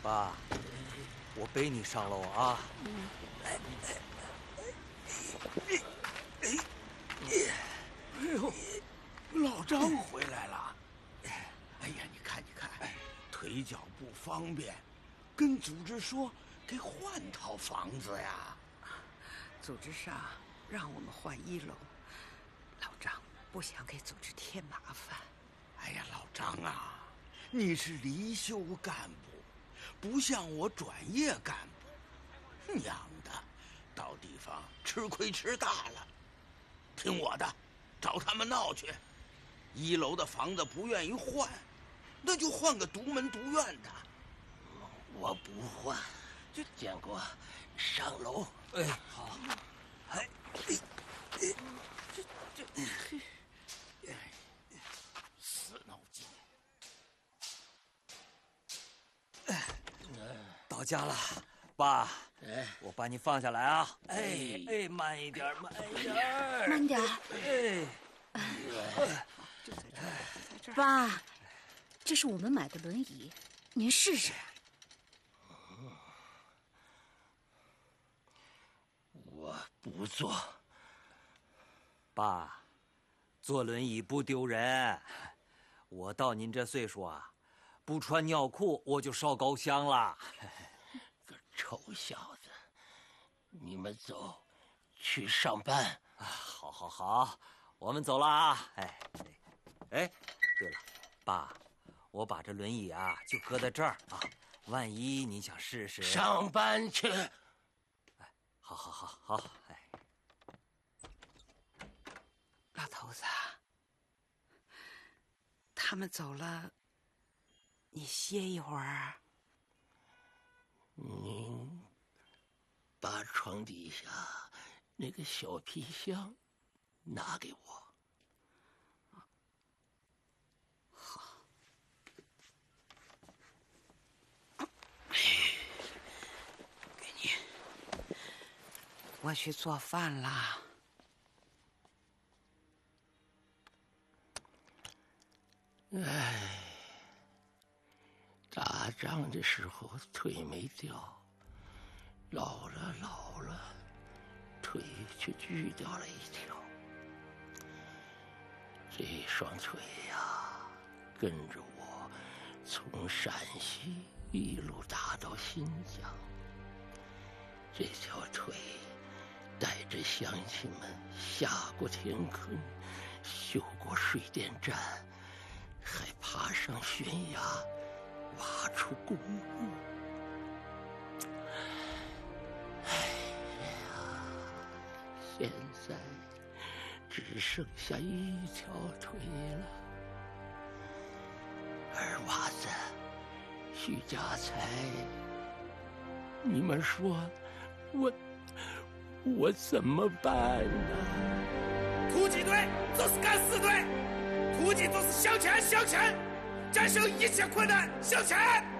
爸，我背你上楼啊！ 哎呦，老张回来了！哎呀，你看，腿脚不方便，跟组织说给换套房子呀。 组织上让我们换1楼，老张不想给组织添麻烦。 哎呀，老张啊，你是离休干部，不像我转业干部，娘的，到地方吃亏吃大了。听我的，找他们闹去。1楼的房子不愿意换，那就换个独门独院的。 我不换，建国，上楼。 哎，好。哎， 死脑筋。 到家了，爸。我把你放下来啊！哎，慢一点，慢一点， 慢点。 就在这儿。 爸，这是我们买的轮椅，您试试。 我不坐。 爸，坐轮椅不丢人。我到您这岁数啊，不穿尿裤我就烧高香了。 个臭小子，你们走，去上班。 好，我们走了啊！哎，对了，爸，我把这轮椅啊就搁在这儿啊，万一你想试试。 上班去。 好，哎。 老头子，他们走了，你歇一会儿。 您把床底下那个小皮箱拿给我。 好。给你。我去做饭啦。 打仗的时候腿没掉，老了，腿却锯掉了一条。这双腿呀，跟着我从陕西一路打到新疆。这条腿带着乡亲们下过田坑，修过水电站，还爬上悬崖，挖出公路。哎呀，现在只剩下一条腿了。二娃子，徐家财，你们说我怎么办呢？ 突击队就是敢死队，突击就是向前，战胜一切困难，向前。